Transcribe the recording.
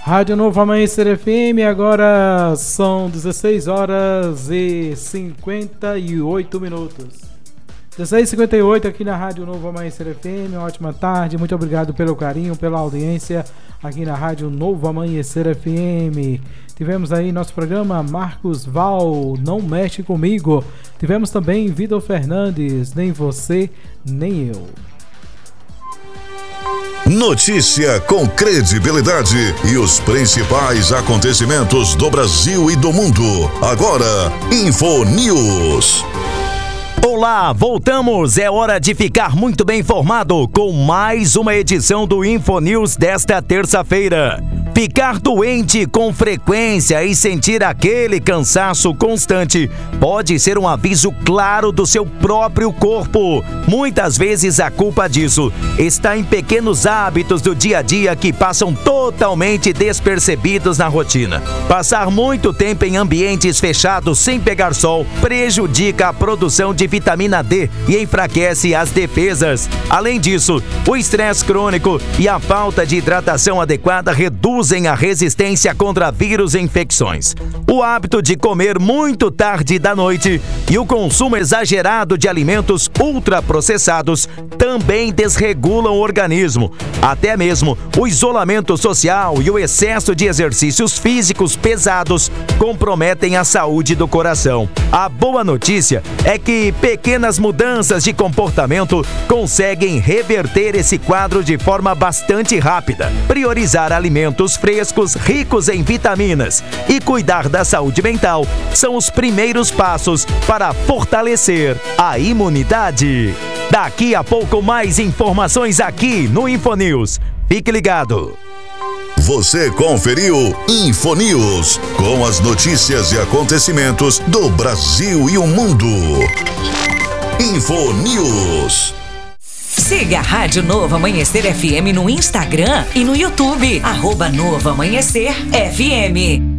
Rádio Novo Amanhecer FM, agora são 16 horas e 58 minutos. 16h58 aqui na Rádio Novo Amanhecer FM, uma ótima tarde, muito obrigado pelo carinho, pela audiência aqui na Rádio Novo Amanhecer FM. Tivemos aí nosso programa Marcos Val, Não Mexe Comigo. Tivemos também Vitor Fernandes, Nem Você, Nem Eu. Notícia com credibilidade e os principais acontecimentos do Brasil e do mundo. Agora, InfoNews. Olá, voltamos. É hora de ficar muito bem informado com mais uma edição do InfoNews desta terça-feira. Ficar doente com frequência e sentir aquele cansaço constante pode ser um aviso claro do seu próprio corpo. Muitas vezes a culpa disso está em pequenos hábitos do dia a dia que passam totalmente despercebidos na rotina. Passar muito tempo em ambientes fechados sem pegar sol prejudica a produção de vitamina D e enfraquece as defesas. Além disso, o estresse crônico e a falta de hidratação adequada reduzem a resistência contra vírus e infecções. O hábito de comer muito tarde da noite e o consumo exagerado de alimentos ultraprocessados também desregulam o organismo. Até mesmo o isolamento social e o excesso de exercícios físicos pesados comprometem a saúde do coração. A boa notícia é que pequenas mudanças de comportamento conseguem reverter esse quadro de forma bastante rápida. Priorizar alimentos frescos, ricos em vitaminas e cuidar da saúde mental são os primeiros passos para fortalecer a imunidade. Daqui a pouco mais informações aqui no InfoNews. Fique ligado. Você conferiu InfoNews, com as notícias e acontecimentos do Brasil e o mundo. InfoNews. Siga a Rádio Novo Amanhecer FM no Instagram e no YouTube. @Novo Amanhecer FM.